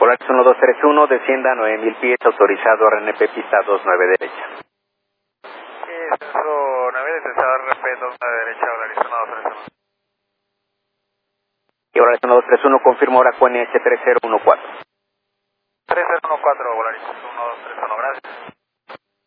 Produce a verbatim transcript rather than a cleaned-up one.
Volaris uno dos tres uno, descienda a nueve mil pies, autorizado R N P pista dos nueve derecha. Sí, descenso nueve, descenso R P dos nueve derecha, Volaris uno dos tres uno. Y Volaris uno dos tres uno, confirmo ahora con N H tres cero uno cuatro. tres cero uno cuatro, Volaris.